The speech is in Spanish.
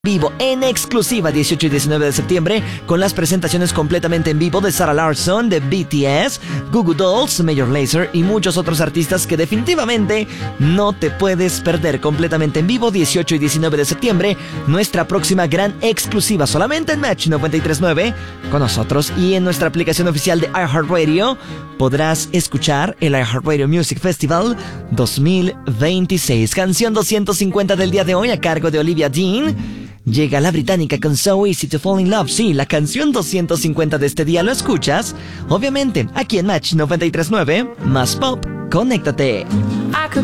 Vivo en exclusiva 18 y 19 de septiembre con las presentaciones completamente en vivo de Sarah Larsson, de BTS, Goo Goo Dolls, Major Lazer y muchos otros artistas que definitivamente no te puedes perder. Completamente en vivo 18 y 19 de septiembre, nuestra próxima gran exclusiva solamente en Match 93.9 con nosotros, y en nuestra aplicación oficial de iHeartRadio podrás escuchar el iHeartRadio Music Festival 2026. Canción 250 del día de hoy a cargo de Olivia Dean. Llega la británica con So Easy to Fall in Love. Sí, la canción 250 de este día lo escuchas, obviamente, aquí en Match 93.9, más pop, conéctate.